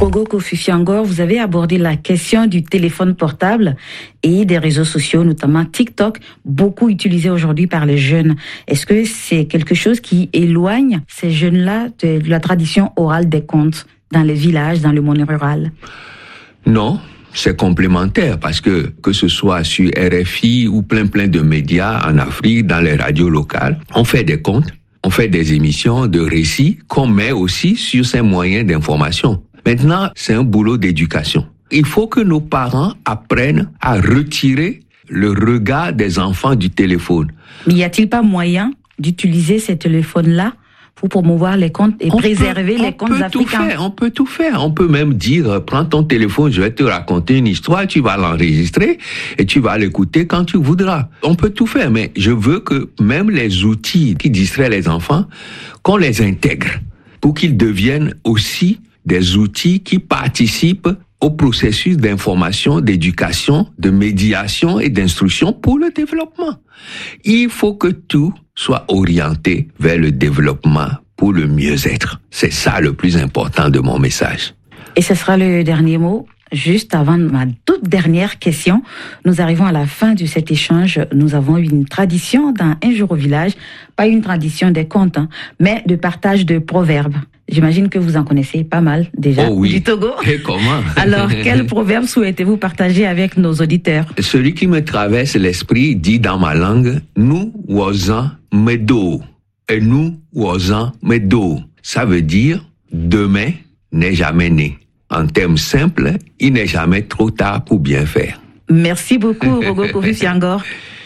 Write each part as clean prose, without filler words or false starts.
Ogo Kofi Fiangor, vous avez abordé la question du téléphone portable et des réseaux sociaux, notamment TikTok, beaucoup utilisé aujourd'hui par les jeunes. Est-ce que c'est quelque chose qui éloigne ces jeunes-là de la tradition orale des contes dans les villages, dans le monde rural? Non, c'est complémentaire parce que ce soit sur RFI ou plein de médias en Afrique, dans les radios locales, on fait des contes, on fait des émissions de récits qu'on met aussi sur ces moyens d'information. Maintenant, c'est un boulot d'éducation. Il faut que nos parents apprennent à retirer le regard des enfants du téléphone. Mais y a-t-il pas moyen d'utiliser ces téléphones-là pour promouvoir les contes et préserver les contes africains? On peut tout faire. On peut même dire, prends ton téléphone, je vais te raconter une histoire, tu vas l'enregistrer et tu vas l'écouter quand tu voudras. On peut tout faire, mais je veux que même les outils qui distraient les enfants, qu'on les intègre pour qu'ils deviennent aussi des outils qui participent au processus d'information, d'éducation, de médiation et d'instruction pour le développement. Il faut que tout soit orienté vers le développement pour le mieux-être. C'est ça le plus important de mon message. Et ce sera le dernier mot. Juste avant ma toute dernière question, nous arrivons à la fin de cet échange. Nous avons une tradition dans Un jour au village, pas une tradition des contes, mais de partage de proverbes. J'imagine que vous en connaissez pas mal déjà du Togo. Et comment? Alors, quel proverbe souhaitez-vous partager avec nos auditeurs? Celui qui me traverse l'esprit dit dans ma langue, nous wazan medo. Et nous wazan medo. Ça veut dire, demain n'est jamais né. En termes simples, il n'est jamais trop tard pour bien faire. Merci beaucoup, Ogo Kofi Fiangor.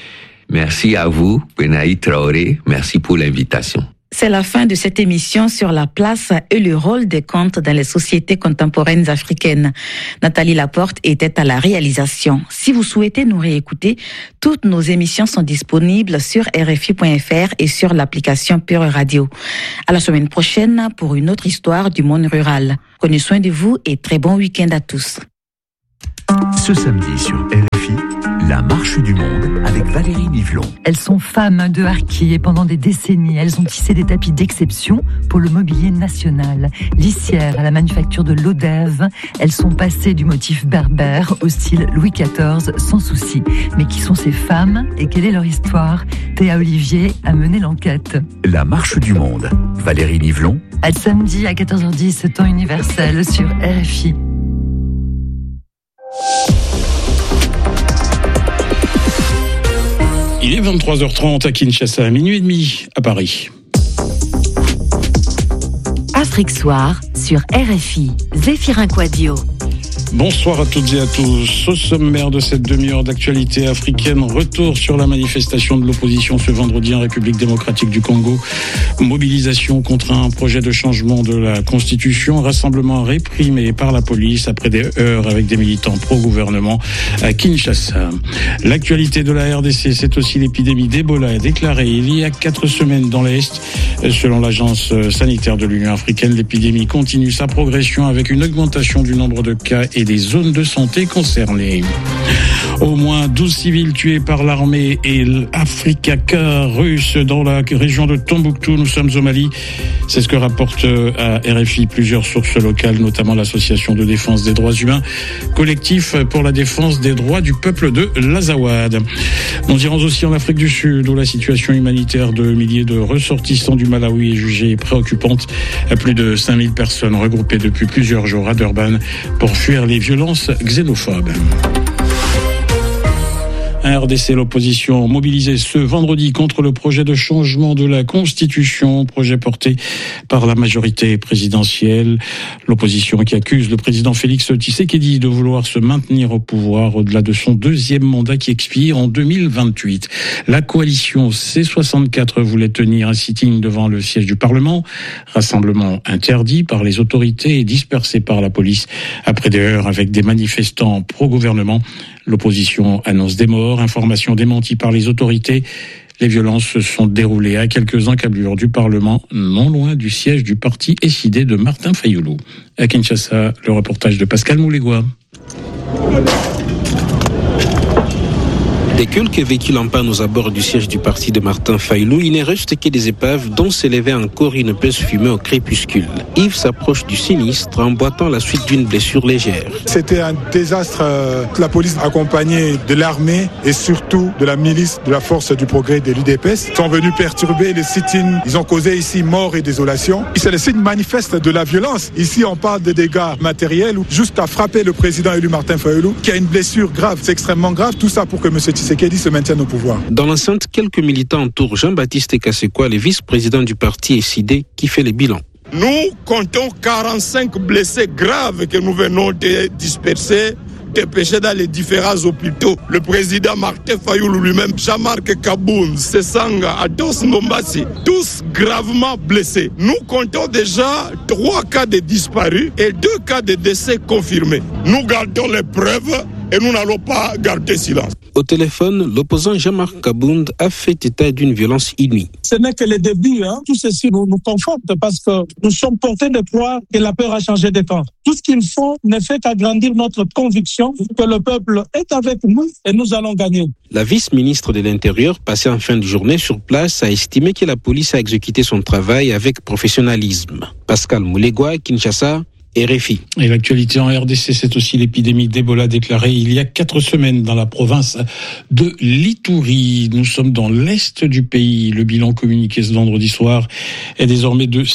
Merci à vous, Benaï Traoré. Merci pour l'invitation. C'est la fin de cette émission sur la place et le rôle des contes dans les sociétés contemporaines africaines. Nathalie Laporte était à la réalisation. Si vous souhaitez nous réécouter, toutes nos émissions sont disponibles sur RFI.fr et sur l'application Pure Radio. À la semaine prochaine pour une autre histoire du monde rural. Prenez soin de vous et très bon week-end à tous. Ce samedi sur RFI, la marche du monde avec Valérie Nivelon. Elles sont femmes de harki et pendant des décennies, elles ont tissé des tapis d'exception pour le mobilier national. Lissières à la manufacture de l'Odève, elles sont passées du motif berbère au style Louis XIV sans souci. Mais qui sont ces femmes et quelle est leur histoire? Théa Olivier a mené l'enquête. La marche du monde, Valérie Nivelon. À samedi à 14h10, temps universel sur RFI. Il est 23h30 à Kinshasa, minuit et demi à Paris. Afrique Soir sur RFI, Zéphirin Quadio. Bonsoir à toutes et à tous. Au sommaire de cette demi-heure d'actualité africaine, retour sur la manifestation de l'opposition ce vendredi en République démocratique du Congo. Mobilisation contre un projet de changement de la Constitution. Rassemblement réprimé par la police après des heurts avec des militants pro-gouvernement à Kinshasa. L'actualité de la RDC, c'est aussi l'épidémie d'Ebola déclarée il y a 4 semaines dans l'Est. Selon l'agence sanitaire de l'Union africaine, l'épidémie continue sa progression avec une augmentation du nombre de cas et des zones de santé concernées. Au moins 12 civils tués par l'armée et l'Afrika russe dans la région de Tombouctou. Nous sommes au Mali. C'est ce que rapporte à RFI plusieurs sources locales, notamment l'association de défense des droits humains, collectif pour la défense des droits du peuple de l'Azawad. Nous irons aussi en Afrique du Sud où la situation humanitaire de milliers de ressortissants du Malawi est jugée préoccupante. Plus de 5000 personnes regroupées depuis plusieurs jours à Durban pour fuir les violences xénophobes. À RDC, l'opposition mobilisée ce vendredi contre le projet de changement de la Constitution, projet porté par la majorité présidentielle. L'opposition qui accuse le président Félix Tshisekedi de vouloir se maintenir au pouvoir au-delà de son 2e mandat qui expire en 2028. La coalition C64 voulait tenir un sitting devant le siège du Parlement. Rassemblement interdit par les autorités et dispersé par la police après des heurts avec des manifestants pro-gouvernement. L'opposition annonce des morts, information démentie par les autorités. Les violences se sont déroulées à quelques encablures du Parlement, non loin du siège du parti SID de Martin Fayoulou. À Kinshasa, le reportage de Pascal Moulégois. Des quelques véhicules en panne aux abords du siège du parti de Martin Fayulu, il ne reste que des épaves dont s'élevait encore une épaisse fumée au crépuscule. Yves s'approche du sinistre en boitant la suite d'une blessure légère. C'était un désastre. La police accompagnée de l'armée et surtout de la milice de la force du progrès de l'UDPS sont venus perturber le sit-in. Ils ont causé ici mort et désolation. C'est le signe manifeste de la violence. Ici, on parle de dégâts matériels jusqu'à frapper le président élu Martin Fayulu qui a une blessure grave. C'est extrêmement grave. Tout ça pour que M. Tshisekedi se maintienne au pouvoir. Dans l'enceinte, quelques militants entourent Jean-Baptiste Kassekwa, le vice-président du parti SID, qui fait le bilan. Nous comptons 45 blessés graves que nous venons de disperser, dépêchés dans les différents hôpitaux. Le président Martin Fayulu lui-même, Jean-Marc Kaboun, Sesanga, Ados Mombasi, tous gravement blessés. Nous comptons déjà 3 cas de disparus et 2 cas de décès confirmés. Nous gardons les preuves et nous n'allons pas garder silence. Au téléphone, l'opposant Jean-Marc Kabound a fait état d'une violence inouïe. Ce n'est que le début. Tout ceci nous conforte parce que nous sommes portés de croire que la peur a changé de camp. Tout ce qu'ils font ne fait qu'agrandir notre conviction que le peuple est avec nous et nous allons gagner. La vice-ministre de l'Intérieur, passée en fin de journée sur place, a estimé que la police a exécuté son travail avec professionnalisme. Pascal Moulegua, Kinshasa, RFI. Et l'actualité en RDC, c'est aussi l'épidémie d'Ebola déclarée il y a 4 semaines dans la province de l'Ituri. Nous sommes dans l'est du pays. Le bilan communiqué ce vendredi soir est désormais de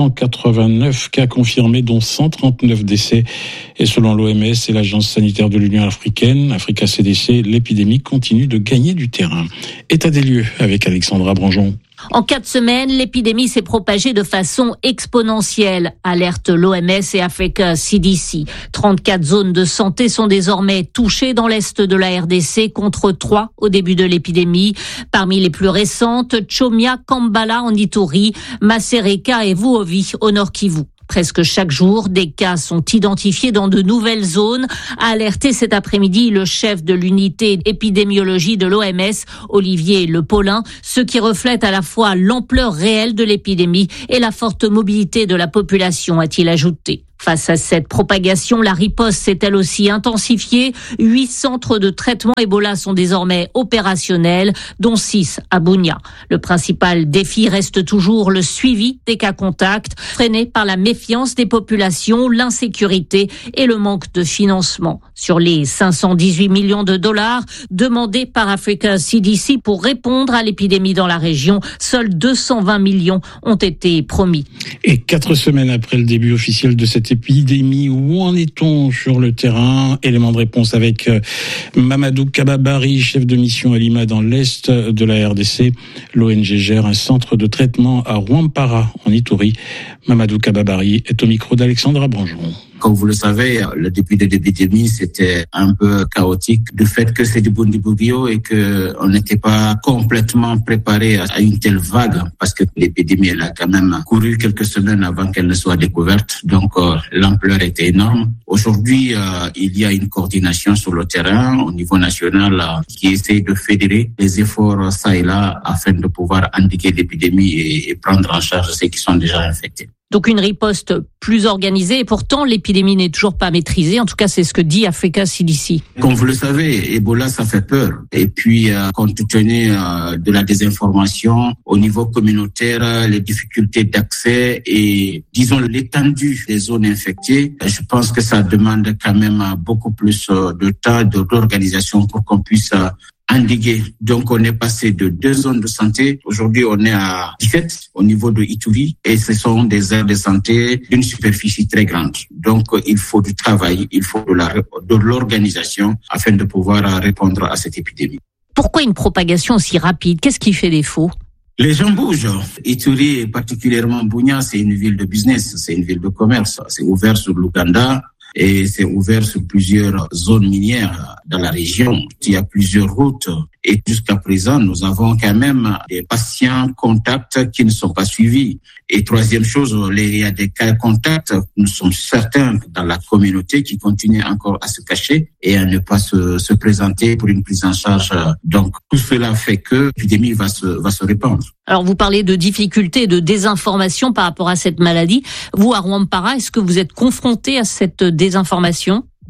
689 cas confirmés, dont 139 décès. Et selon l'OMS et l'Agence sanitaire de l'Union africaine, Africa CDC, l'épidémie continue de gagner du terrain. État des lieux avec Alexandra Branjon. En 4 semaines, l'épidémie s'est propagée de façon exponentielle, alerte l'OMS et Africa CDC. 34 zones de santé sont désormais touchées dans l'est de la RDC contre 3 au début de l'épidémie. Parmi les plus récentes, Chomia, Kambala en Ituri, Masereka et Vuovi au Nord Kivu. Presque chaque jour, des cas sont identifiés dans de nouvelles zones. A alerté cet après-midi le chef de l'unité épidémiologie de l'OMS, Olivier Le Paulin, ce qui reflète à la fois l'ampleur réelle de l'épidémie et la forte mobilité de la population, a-t-il ajouté. Face à cette propagation, la riposte s'est elle aussi intensifiée. 8 centres de traitement Ebola sont désormais opérationnels, dont 6 à Bunia. Le principal défi reste toujours le suivi des cas contacts, freiné par la méfiance des populations, l'insécurité et le manque de financement. Sur les 518 millions de dollars demandés par Africa CDC pour répondre à l'épidémie dans la région, seuls 220 millions ont été promis. Et 4 semaines après le début officiel de cette épidémie, où en est-on sur le terrain? Élément de réponse avec Mamadou Kababari, chef de mission à Lima dans l'est de la RDC. L'ONG gère un centre de traitement à Rwampara en Ituri. Mamadou Kababari est au micro d'Alexandra Branjon. Comme vous le savez, le début de l'épidémie, c'était un peu chaotique du fait que c'est du Bundibugyo et que on n'était pas complètement préparé à une telle vague parce que l'épidémie, elle a quand même couru quelques semaines avant qu'elle ne soit découverte. Donc, l'ampleur était énorme. Aujourd'hui, il y a une coordination sur le terrain au niveau national qui essaie de fédérer les efforts ça et là afin de pouvoir endiguer l'épidémie et prendre en charge ceux qui sont déjà infectés. Donc une riposte plus organisée et pourtant l'épidémie n'est toujours pas maîtrisée. En tout cas, c'est ce que dit Africa CDC. Comme vous le savez, Ebola, ça fait peur. Et puis, compte tenu de la désinformation au niveau communautaire, les difficultés d'accès et, disons, l'étendue des zones infectées, je pense que ça demande quand même beaucoup plus de temps, d'organisation pour qu'on puisse endiguer. Donc, on est passé de 2 zones de santé. Aujourd'hui, on est à 17 au niveau de Ituri et ce sont des aires de santé d'une superficie très grande. Donc, il faut du travail, il faut de l'organisation afin de pouvoir répondre à cette épidémie. Pourquoi une propagation aussi rapide? Qu'est-ce qui fait défaut? Les gens bougent. Ituri, et particulièrement Bunia, c'est une ville de business, c'est une ville de commerce. C'est ouvert sur l'Ouganda et c'est ouvert sur plusieurs zones minières dans la région. Il y a plusieurs routes et jusqu'à présent, nous avons quand même des patients contacts qui ne sont pas suivis. Et troisième chose, il y a des cas contacts, nous sommes certains dans la communauté qui continuent encore à se cacher et à ne pas se présenter pour une prise en charge. Donc, tout cela fait que l'épidémie va se répandre. Alors, vous parlez de difficultés, de désinformation par rapport à cette maladie. Vous, à Rwampara, est-ce que vous êtes confronté à cette désinformation?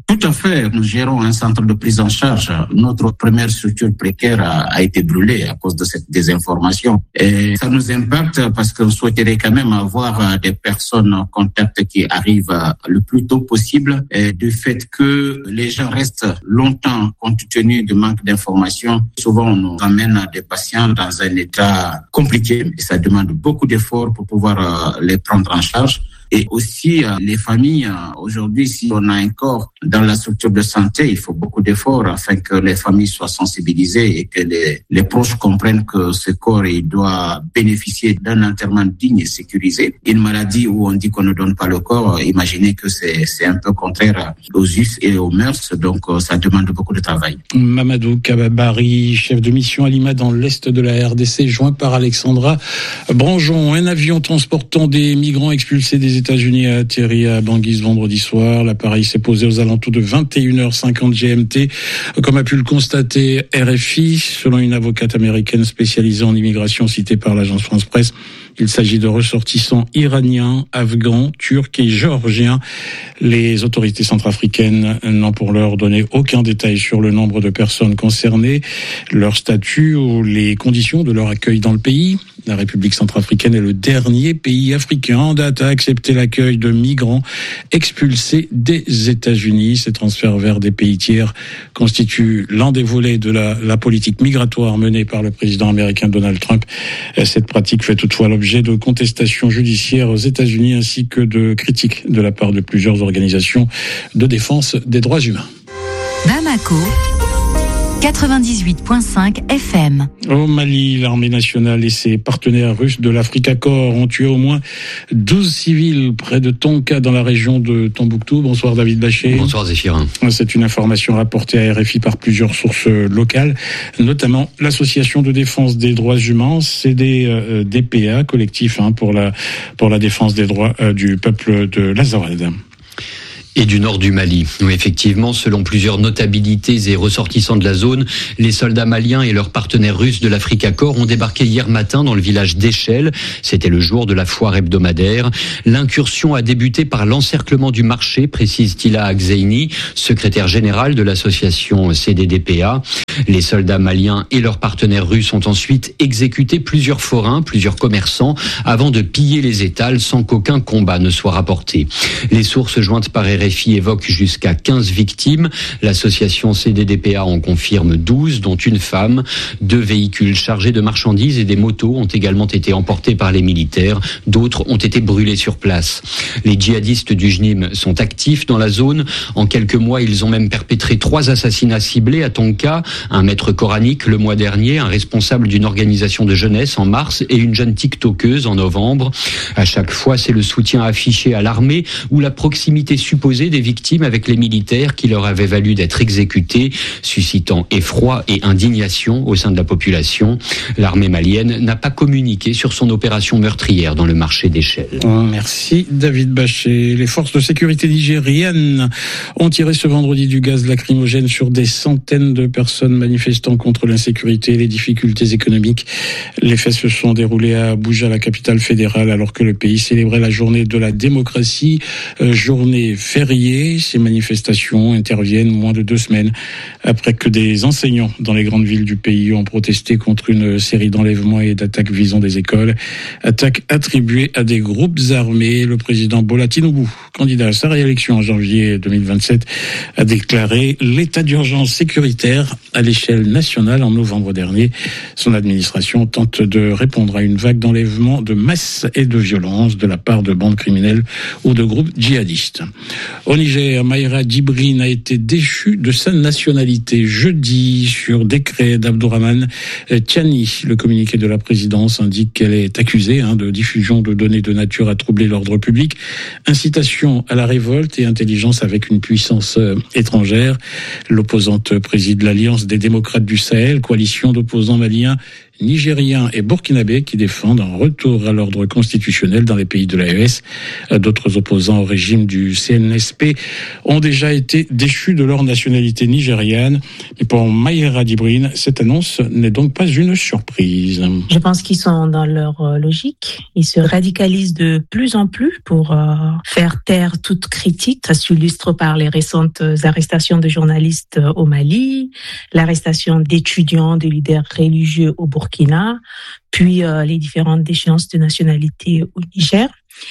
Tout à fait. Nous gérons un centre de prise en charge. Notre première structure précaire a été brûlée à cause de cette désinformation. Et ça nous impacte parce qu'on souhaiterait quand même avoir des personnes en contact qui arrivent le plus tôt possible. Et du fait que les gens restent longtemps compte tenu du manque d'informations, souvent on nous amène des patients dans un état compliqué et ça demande beaucoup d'efforts pour pouvoir les prendre en charge. Et aussi, les familles, aujourd'hui, si on a un corps dans la structure de santé, il faut beaucoup d'efforts afin que les familles soient sensibilisées et que les proches comprennent que ce corps, il doit bénéficier d'un enterrement digne et sécurisé. Une maladie où on dit qu'on ne donne pas le corps, imaginez que c'est un peu contraire aux us et aux mœurs, donc ça demande beaucoup de travail. Mamadou Kababari, chef de mission à Lima dans l'est de la RDC, joint par Alexandra Branjon. Un avion transportant des migrants expulsés des États-Unis a atterri à Bangui vendredi soir. L'appareil s'est posé aux alentours de 21h50 GMT, comme a pu le constater RFI. Selon une avocate américaine spécialisée en immigration citée par l'agence France Presse, il s'agit de ressortissants iraniens, afghans, turcs et géorgiens. Les autorités centrafricaines n'ont pour l'heure donné aucun détail sur le nombre de personnes concernées, leur statut ou les conditions de leur accueil dans le pays. La République centrafricaine est le dernier pays africain en date à accepter l'accueil de migrants expulsés des États-Unis. Ces transferts vers des pays tiers constituent l'un des volets de la politique migratoire menée par le président américain Donald Trump. Cette pratique fait toutefois l'objet de contestations judiciaires aux États-Unis ainsi que de critiques de la part de plusieurs organisations de défense des droits humains. Bamako 98.5 FM. Au Mali, l'armée nationale et ses partenaires russes de l'Africa Corps ont tué au moins 12 civils près de Tonka dans la région de Tombouctou. Bonsoir David Bachet. Bonsoir Zéphirin. C'est une information rapportée à RFI par plusieurs sources locales, notamment l'association de défense des droits humains, CDDPA, collectif pour la défense des droits du peuple de l'Azawad. Et du nord du Mali. Oui, effectivement, selon plusieurs notabilités et ressortissants de la zone, les soldats maliens et leurs partenaires russes de l'Africa Corps ont débarqué hier matin dans le village d'Echel. C'était le jour de la foire hebdomadaire. L'incursion a débuté par l'encerclement du marché, précise Tila Agzeini, secrétaire général de l'association CDDPA. Les soldats maliens et leurs partenaires russes ont ensuite exécuté plusieurs forains, plusieurs commerçants, avant de piller les étals sans qu'aucun combat ne soit rapporté. Les sources jointes par RFI évoque jusqu'à 15 victimes. L'association CDDPA en confirme 12, dont une femme. 2 véhicules chargés de marchandises et des motos ont également été emportés par les militaires. D'autres ont été brûlés sur place. Les djihadistes du JNIM sont actifs dans la zone. En quelques mois, ils ont même perpétré 3 assassinats ciblés à Tonka. Un maître coranique le mois dernier, un responsable d'une organisation de jeunesse en mars et une jeune tiktokeuse en novembre. À chaque fois, c'est le soutien affiché à l'armée ou la proximité supposée des victimes avec les militaires qui leur avaient valu d'être exécutés, suscitant effroi et indignation au sein de la population. L'armée malienne n'a pas communiqué sur son opération meurtrière dans le marché d'Echel. Merci David Bachet. Les forces de sécurité nigériennes ont tiré ce vendredi du gaz lacrymogène sur des centaines de personnes manifestant contre l'insécurité et les difficultés économiques. Les faits se sont déroulés à Abuja, la capitale fédérale, alors que le pays célébrait la journée de la démocratie, journée férié. Ces manifestations interviennent moins de 2 semaines après que des enseignants dans les grandes villes du pays ont protesté contre une série d'enlèvements et d'attaques visant des écoles. Attaques attribuées à des groupes armés. Le président Bola Tinubu, candidat à sa réélection en janvier 2027, a déclaré l'état d'urgence sécuritaire à l'échelle nationale en novembre dernier. Son administration tente de répondre à une vague d'enlèvements de masse et de violence de la part de bandes criminelles ou de groupes djihadistes. Au Niger, Maïra Djibrine a été déchue de sa nationalité jeudi sur décret d'Abdourahmane Tiani. Le communiqué de la présidence indique qu'elle est accusée de diffusion de données de nature à troubler l'ordre public, incitation à la révolte et intelligence avec une puissance étrangère. L'opposante préside l'Alliance des démocrates du Sahel, coalition d'opposants maliens nigériens et burkinabés qui défendent un retour à l'ordre constitutionnel dans les pays de l'AES. D'autres opposants au régime du CNSP ont déjà été déchus de leur nationalité nigériane. Et pour Mayra Dibrine, cette annonce n'est donc pas une surprise. Je pense qu'ils sont dans leur logique. Ils se radicalisent de plus en plus pour faire taire toute critique. Ça s'illustre par les récentes arrestations de journalistes au Mali, l'arrestation d'étudiants, de leaders religieux au Burkina, puis les différentes déchéances de nationalité au Niger,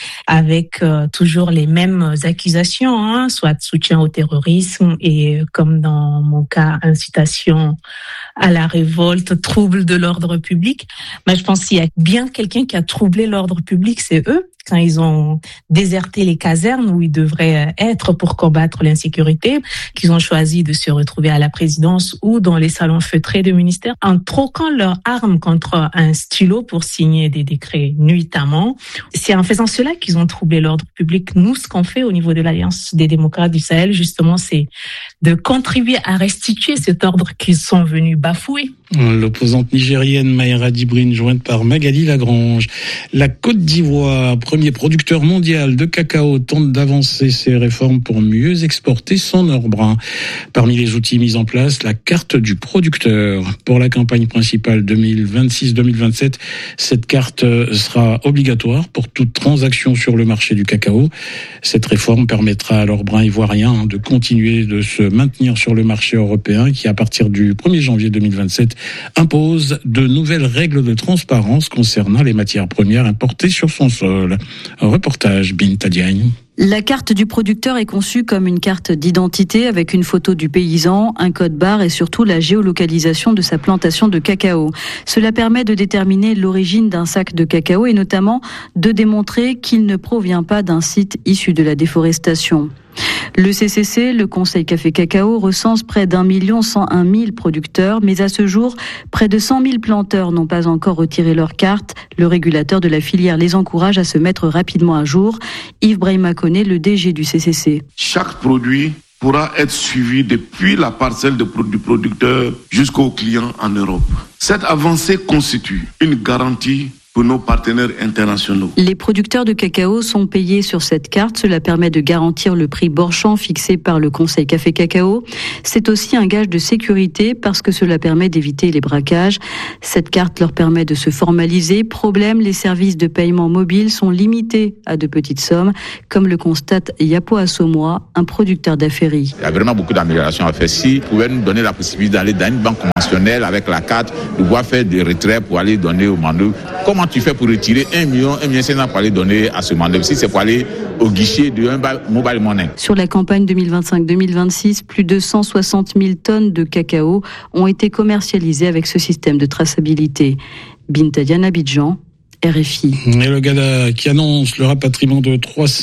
avec toujours les mêmes accusations, soit soutien au terrorisme et, comme dans mon cas, incitation à la révolte, trouble de l'ordre public. Mais je pense qu'il y a bien quelqu'un qui a troublé l'ordre public, c'est eux, quand ils ont déserté les casernes où ils devraient être pour combattre l'insécurité, qu'ils ont choisi de se retrouver à la présidence ou dans les salons feutrés de ministère, en troquant leurs armes contre un stylo pour signer des décrets nuitamment. C'est en faisant cela qu'ils ont troublé l'ordre public. Nous, ce qu'on fait au niveau de l'Alliance des démocrates du Sahel, justement, c'est de contribuer à restituer cet ordre qu'ils sont venus bafouer. L'opposante nigérienne Mayra Dibrine, jointe par Magali Lagrange. La Côte d'Ivoire, premier producteur mondial de cacao, tente d'avancer ses réformes pour mieux exporter son or brun. Parmi les outils mis en place, la carte du producteur. Pour la campagne principale 2026-2027, cette carte sera obligatoire pour toute transaction sur le marché du cacao. Cette réforme permettra à l'or brun ivoirien de continuer de se maintenir sur le marché européen qui, à partir du 1er janvier 2027, impose de nouvelles règles de transparence concernant les matières premières importées sur son sol. Un reportage Binta Diagne. La carte du producteur est conçue comme une carte d'identité avec une photo du paysan, un code barre et surtout la géolocalisation de sa plantation de cacao. Cela permet de déterminer l'origine d'un sac de cacao et notamment de démontrer qu'il ne provient pas d'un site issu de la déforestation. Le CCC, le Conseil Café Cacao, recense près d'1 101 000 producteurs, mais à ce jour, près de 100 000 planteurs n'ont pas encore retiré leur carte. Le régulateur de la filière les encourage à se mettre rapidement à jour. Yves Brahima-Koné, le DG du CCC. Chaque produit pourra être suivi depuis la parcelle du producteur jusqu'au client en Europe. Cette avancée constitue une garantie pour nos partenaires internationaux. Les producteurs de cacao sont payés sur cette carte. Cela permet de garantir le prix Borchamp fixé par le Conseil Café Cacao. C'est aussi un gage de sécurité parce que cela permet d'éviter les braquages. Cette carte leur permet de se formaliser. Problème, les services de paiement mobile sont limités à de petites sommes, comme le constate Yapo Assomoa, un producteur d'affaires. Il y a vraiment beaucoup d'améliorations à faire. Si vous pouvez nous donner la possibilité d'aller dans une banque conventionnelle avec la carte, de pouvoir faire des retraits pour aller donner au manœuvre. Comment tu fais pour retirer 1 million, 1,5 million pour aller donner à ce manœuvre? Si c'est pour aller au guichet de un mobile money. Sur la campagne 2025-2026, plus de 160 000 tonnes de cacao ont été commercialisées avec ce système de traçabilité. Binta Diagne, Abidjan, RFI. Et le Ghana qui annonce le rapatriement de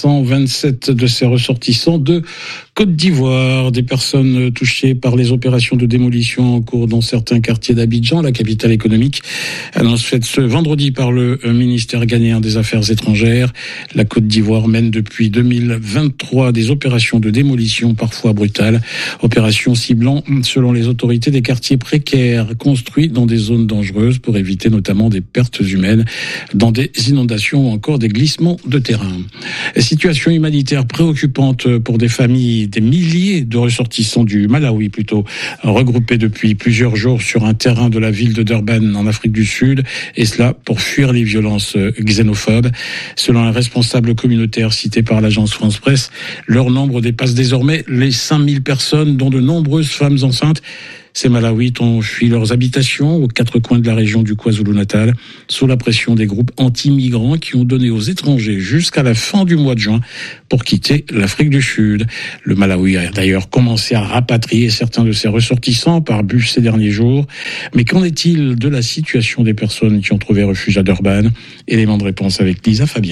327 de ses ressortissants de Côte d'Ivoire, des personnes touchées par les opérations de démolition en cours dans certains quartiers d'Abidjan, la capitale économique. Annonce faite ce vendredi par le ministère ghanéen des Affaires étrangères. La Côte d'Ivoire mène depuis 2023 des opérations de démolition parfois brutales. Opérations ciblant, selon les autorités, des quartiers précaires construits dans des zones dangereuses pour éviter notamment des pertes humaines dans des inondations ou encore des glissements de terrain. Situation humanitaire préoccupante pour des familles, des milliers de ressortissants du Malawi regroupés depuis plusieurs jours sur un terrain de la ville de Durban en Afrique du Sud, et cela pour fuir les violences xénophobes. Selon un responsable communautaire cité par l'agence France Presse, leur nombre dépasse désormais les 5000 personnes, dont de nombreuses femmes enceintes. Ces Malawites ont fui leurs habitations aux 4 coins de la région du KwaZulu-Natal sous la pression des groupes anti-migrants qui ont donné aux étrangers jusqu'à la fin du mois de juin pour quitter l'Afrique du Sud. Le Malawi a d'ailleurs commencé à rapatrier certains de ses ressortissants par bus ces derniers jours. Mais qu'en est-il de la situation des personnes qui ont trouvé refuge à Durban? Élément de réponse avec Lisa Fabian.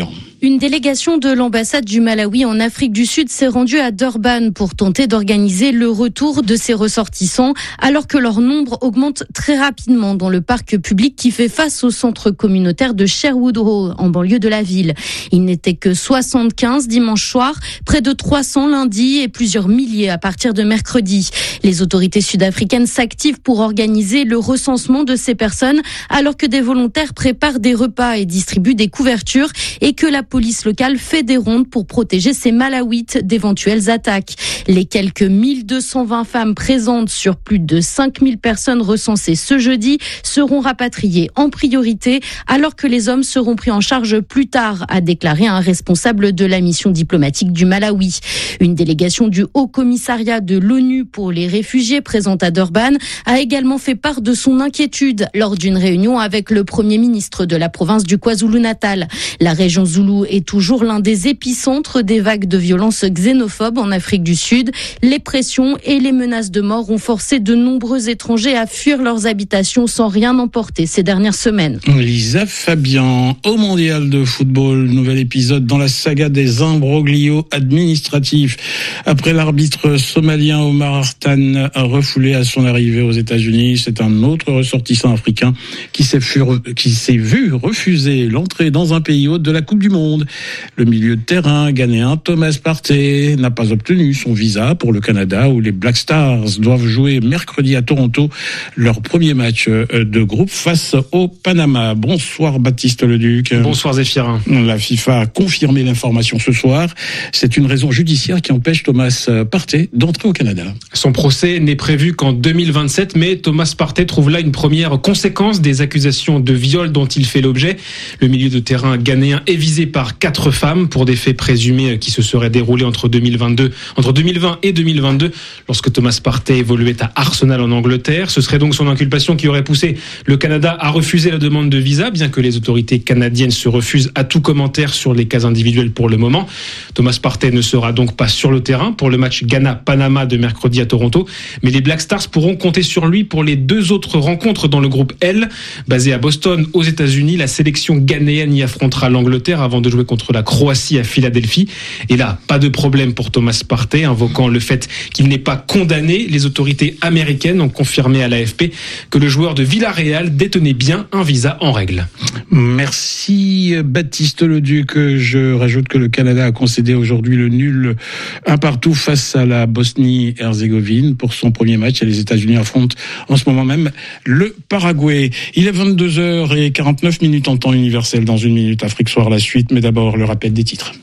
Une délégation de l'ambassade du Malawi en Afrique du Sud s'est rendue à Durban pour tenter d'organiser le retour de ses ressortissants alors que leur nombre augmente très rapidement dans le parc public qui fait face au centre communautaire de Sherwood Hall en banlieue de la ville. Il n'était que 75 dimanche soir, près de 300 lundi et plusieurs milliers à partir de mercredi. Les autorités sud-africaines s'activent pour organiser le recensement de ces personnes alors que des volontaires préparent des repas et distribuent des couvertures et que la police locale fait des rondes pour protéger ces Malawites d'éventuelles attaques. Les quelques 1220 femmes présentes sur plus de 5000 personnes recensées ce jeudi seront rapatriées en priorité alors que les hommes seront pris en charge plus tard, a déclaré un responsable de la mission diplomatique du Malawi. Une délégation du Haut Commissariat de l'ONU pour les réfugiés présente à Durban a également fait part de son inquiétude lors d'une réunion avec le Premier ministre de la province du KwaZulu-Natal. La région Zoulou est toujours l'un des épicentres des vagues de violences xénophobes en Afrique du Sud. Les pressions et les menaces de mort ont forcé de nombreux étrangers à fuir leurs habitations sans rien emporter ces dernières semaines. Lisa Fabian, au mondial de football, nouvel épisode dans la saga des imbroglios administratifs. Après l'arbitre somalien Omar Artan refoulé à son arrivée aux États-Unis, c'est un autre ressortissant africain qui s'est vu refuser l'entrée dans un pays hôte de la Coupe du Monde. Le milieu de terrain ghanéen Thomas Partey n'a pas obtenu son visa pour le Canada où les Black Stars doivent jouer mercredi à Toronto leur premier match de groupe face au Panama. Bonsoir Baptiste Leduc. Bonsoir Zéphirin. La FIFA a confirmé l'information ce soir. C'est une raison judiciaire qui empêche Thomas Partey d'entrer au Canada. Son procès n'est prévu qu'en 2027, mais Thomas Partey trouve là une première conséquence des accusations de viol dont il fait l'objet. Le milieu de terrain ghanéen est visé par 4 femmes pour des faits présumés qui se seraient déroulés entre 2020 et 2022, lorsque Thomas Partey évoluait à Arsenal en Angleterre. Ce serait donc son inculpation qui aurait poussé le Canada à refuser la demande de visa, bien que les autorités canadiennes se refusent à tout commentaire sur les cas individuels pour le moment. Thomas Partey ne sera donc pas sur le terrain pour le match Ghana-Panama de mercredi à Toronto, mais les Black Stars pourront compter sur lui pour les 2 autres rencontres dans le groupe L. Basé à Boston, aux États-Unis, la sélection ghanéenne y affrontera l'Angleterre avant de jouer contre la Croatie à Philadelphie. Et là, pas de problème pour Thomas Partey, invoquant le fait qu'il n'est pas condamné. Les autorités américaines ont confirmé à l'AFP que le joueur de Villarreal détenait bien un visa en règle. Merci Baptiste Leduc. Je rajoute que le Canada a concédé aujourd'hui le nul 1-1 face à la Bosnie-Herzégovine pour son premier match. Et les États-Unis affrontent en ce moment même le Paraguay. Il est 22h49 en temps universel. Dans 1 minute, Afrique Soir la suite. Mais d'abord, le rappel des titres.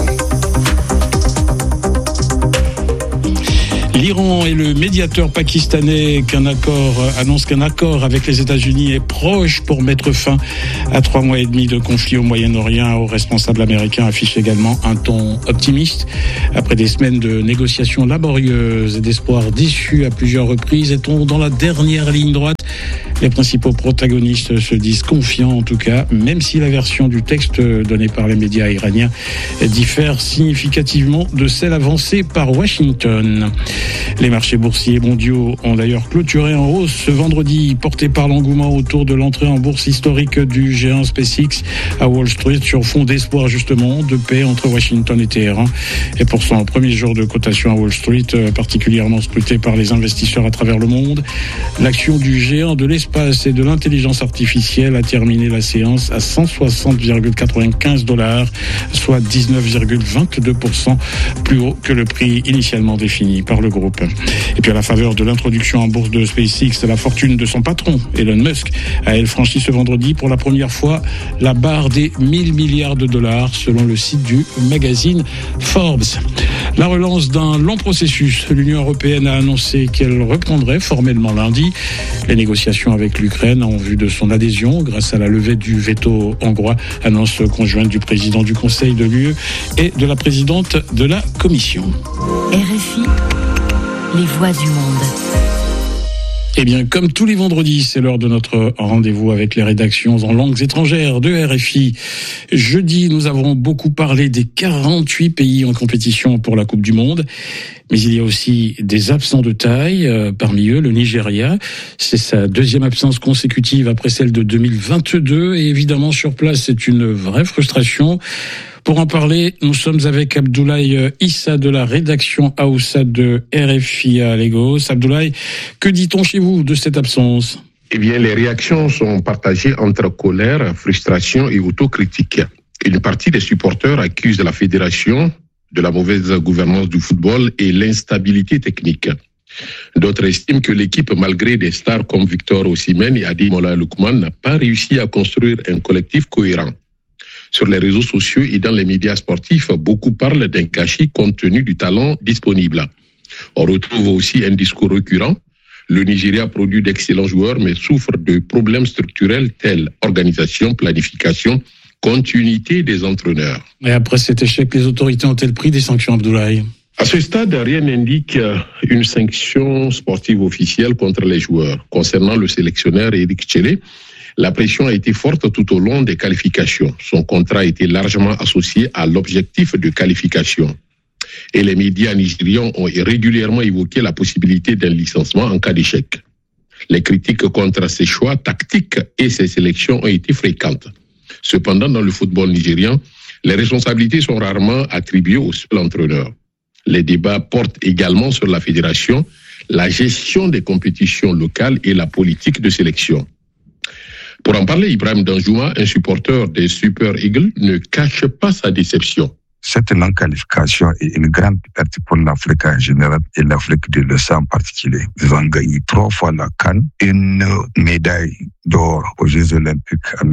L'Iran et le médiateur pakistanais annonce qu'un accord avec les États-Unis est proche pour mettre fin à 3 mois et demi de conflit au Moyen-Orient. Aux responsables américains affichent également un ton optimiste. Après des semaines de négociations laborieuses et d'espoirs déçus à plusieurs reprises, est-on dans la dernière ligne droite? Les principaux protagonistes se disent confiants en tout cas, même si la version du texte donnée par les médias iraniens diffère significativement de celle avancée par Washington. Les marchés boursiers mondiaux ont d'ailleurs clôturé en hausse ce vendredi, portés par l'engouement autour de l'entrée en bourse historique du géant SpaceX à Wall Street, sur fond d'espoir justement de paix entre Washington et Téhéran. Et pour son premier jour de cotation à Wall Street, particulièrement scruté par les investisseurs à travers le monde, l'action du géant de l'espace et de l'intelligence artificielle a terminé la séance à 160,95 $, soit 19,22% plus haut que le prix initialement défini par le groupe. Et puis à la faveur de l'introduction en bourse de SpaceX, la fortune de son patron, Elon Musk, a elle franchi ce vendredi pour la première fois la barre des 1000 milliards de dollars selon le site du magazine Forbes. La relance d'un long processus. L'Union européenne a annoncé qu'elle reprendrait formellement lundi les négociations avec l'Ukraine en vue de son adhésion grâce à la levée du veto hongrois, annonce conjointe du président du Conseil de l'UE et de la présidente de la Commission. RFI, les voix du monde. Eh bien, comme tous les vendredis, c'est l'heure de notre rendez-vous avec les rédactions en langues étrangères de RFI. Jeudi, nous avons beaucoup parlé des 48 pays en compétition pour la Coupe du Monde. Mais il y a aussi des absents de taille, parmi eux le Nigeria. C'est sa deuxième absence consécutive après celle de 2022. Et évidemment, sur place, c'est une vraie frustration. Pour en parler, nous sommes avec Abdoulaye Issa de la rédaction Aoussa de RFI à Lagos. Abdoulaye, que dit-on chez vous de cette absence ? Eh bien, les réactions sont partagées entre colère, frustration et autocritique. Une partie des supporters accuse la fédération de la mauvaise gouvernance du football et l'instabilité technique. D'autres estiment que l'équipe, malgré des stars comme Victor Osimhen et Ademola Lookman, n'a pas réussi à construire un collectif cohérent. Sur les réseaux sociaux et dans les médias sportifs, beaucoup parlent d'un gâchis compte tenu du talent disponible. On retrouve aussi un discours récurrent. Le Nigeria produit d'excellents joueurs mais souffre de problèmes structurels tels organisation, planification, continuité des entraîneurs. Et après cet échec, les autorités ont-elles pris des sanctions, Abdoulaye ? À ce stade, rien n'indique une sanction sportive officielle contre les joueurs. Concernant le sélectionneur Eric Tchele, la pression a été forte tout au long des qualifications. Son contrat a été largement associé à l'objectif de qualification. Et les médias nigérians ont régulièrement évoqué la possibilité d'un licenciement en cas d'échec. Les critiques contre ses choix tactiques et ses sélections ont été fréquentes. Cependant, dans le football nigérian, les responsabilités sont rarement attribuées au seul entraîneur. Les débats portent également sur la fédération, la gestion des compétitions locales et la politique de sélection. Pour en parler, Ibrahim Danjouma, un supporter des Super Eagles, ne cache pas sa déception. Cette non-qualification est une grande perte pour l'Afrique en général et l'Afrique de l'Ouest en particulier. Ils ont gagné 3 fois la CAN, une médaille d'or aux Jeux Olympiques en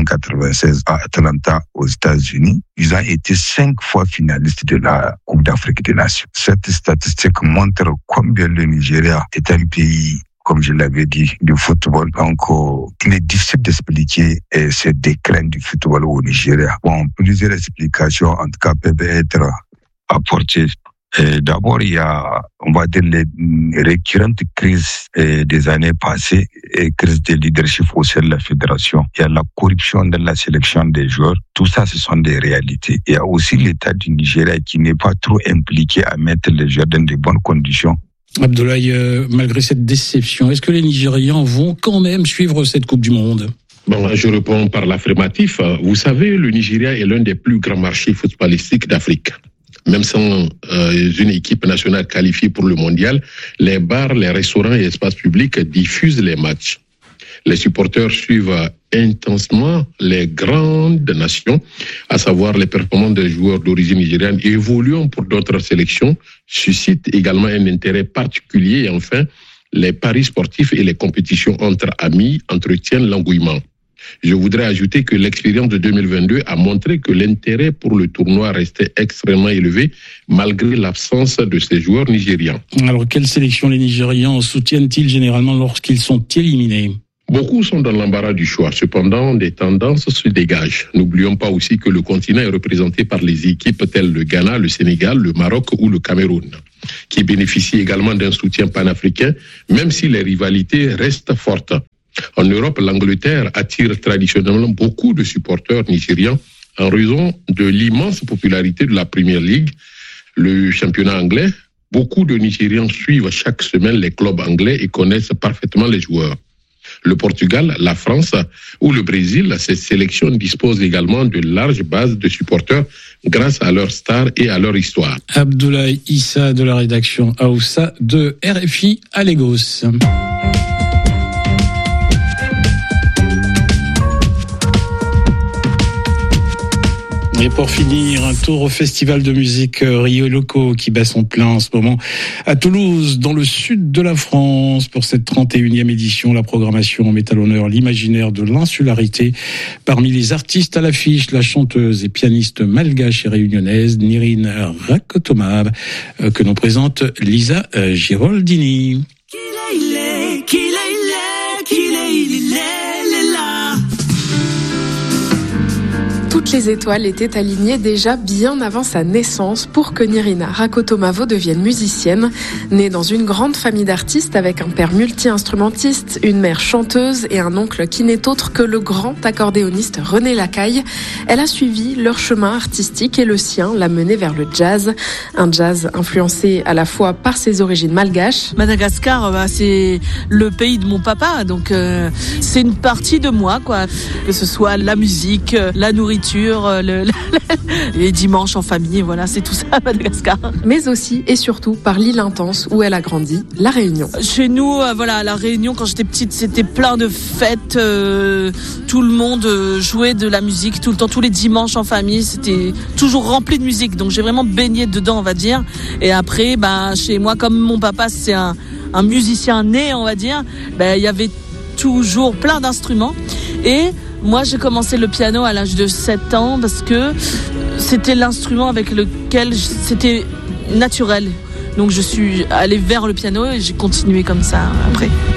1996 à Atlanta aux États-Unis. Ils ont été 5 fois finalistes de la Coupe d'Afrique des Nations. Cette statistique montre combien le Nigeria est un pays, comme je l'avais dit, du football. Donc, il est difficile d'expliquer ce déclin du football au Nigeria. Bon, plusieurs explications, en tout cas, peuvent être apportées. D'abord, il y a, on va dire, les récurrentes crises des années passées, et crises de leadership au sein de la fédération. Il y a la corruption dans la sélection des joueurs. Tout ça, ce sont des réalités. Il y a aussi l'État du Nigeria qui n'est pas trop impliqué à mettre les joueurs dans de bonnes conditions. Abdoulaye, malgré cette déception, est-ce que les Nigérians vont quand même suivre cette Coupe du Monde ? Bon, je réponds par l'affirmatif. Vous savez, le Nigeria est l'un des plus grands marchés footballistiques d'Afrique. Même sans une équipe nationale qualifiée pour le mondial, les bars, les restaurants et espaces publics diffusent les matchs. Les supporters suivent intensément les grandes nations, à savoir les performances des joueurs d'origine nigériane évoluant pour d'autres sélections, suscitent également un intérêt particulier. Et enfin, les paris sportifs et les compétitions entre amis entretiennent l'engouement. Je voudrais ajouter que l'expérience de 2022 a montré que l'intérêt pour le tournoi restait extrêmement élevé malgré l'absence de ces joueurs nigérians. Alors, quelle sélection les Nigérians soutiennent-ils généralement lorsqu'ils sont éliminés ? Beaucoup sont dans l'embarras du choix. Cependant, des tendances se dégagent. N'oublions pas aussi que le continent est représenté par les équipes telles le Ghana, le Sénégal, le Maroc ou le Cameroun, qui bénéficient également d'un soutien panafricain, même si les rivalités restent fortes. En Europe, l'Angleterre attire traditionnellement beaucoup de supporters nigérians en raison de l'immense popularité de la Premier League, le championnat anglais. Beaucoup de Nigérians suivent chaque semaine les clubs anglais et connaissent parfaitement les joueurs. Le Portugal, la France ou le Brésil, ces sélections disposent également de larges bases de supporters grâce à leurs stars et à leur histoire. Abdoulaye Issa de la rédaction Aoussa de RFI à Lagos. Et pour finir, un tour au festival de musique Rio Loco qui bat son plein en ce moment à Toulouse, dans le sud de la France. Pour cette 31e édition, la programmation met à l'honneur l'imaginaire de l'insularité. Parmi les artistes à l'affiche, la chanteuse et pianiste malgache et réunionnaise Nirine Rakotomab, que nous présente Lisa Giroldini. Toutes les étoiles étaient alignées déjà bien avant sa naissance pour que Nirina Rakotomavo devienne musicienne. Née dans une grande famille d'artistes avec un père multi-instrumentiste, une mère chanteuse et un oncle qui n'est autre que le grand accordéoniste René Lacaille, elle a suivi leur chemin artistique et le sien l'a menée vers le jazz. Un jazz influencé à la fois par ses origines malgaches. Madagascar, c'est le pays de mon papa, donc c'est une partie de moi, quoi. Que ce soit la musique, la nourriture, nature, les dimanches en famille, voilà, c'est tout ça à Madagascar. Mais aussi et surtout par l'île intense où elle a grandi, La Réunion. Chez nous, voilà, La Réunion, quand j'étais petite, c'était plein de fêtes, tout le monde jouait de la musique tout le temps, tous les dimanches en famille, c'était toujours rempli de musique, donc j'ai vraiment baigné dedans, on va dire. Et après, chez moi, comme mon papa, c'est un musicien né, on va dire, il y avait toujours plein d'instruments. Et moi, j'ai commencé le piano à l'âge de 7 ans parce que c'était l'instrument avec lequel c'était naturel. Donc je suis allée vers le piano et j'ai continué comme ça après.